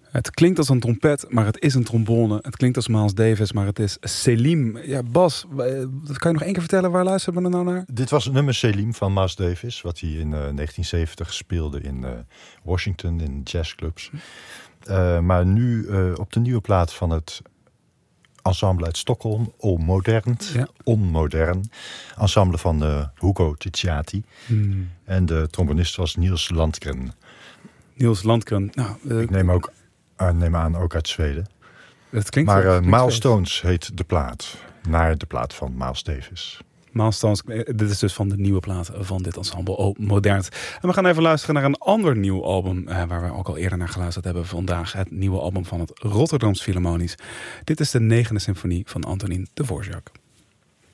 Het klinkt als een trompet, maar het is een trombone. Het klinkt als Miles Davis, maar het is Selim. Ja, Bas, dat kan je nog één keer vertellen? Waar luisteren we nou naar? Dit was het nummer Selim van Miles Davis, wat hij in 1970 speelde in Washington, in jazzclubs. Maar nu op de nieuwe plaat van het ensemble uit Stockholm, Onmodern. Ensemble van Hugo Ticciati. En de trombonist was Niels Landgren. Niels Landgren. Nou, ik neem aan ook uit Zweden. Het klinkt maar Milestones heet de plaat. Naar de plaat van Miles Davis. Milestones, dit is dus van de nieuwe plaat van dit ensemble, Modern. En we gaan even luisteren naar een ander nieuw album, waar we ook al eerder naar geluisterd hebben vandaag. Het nieuwe album van het Rotterdams Philharmonisch. Dit is de 9e symfonie van Antonín Dvořák.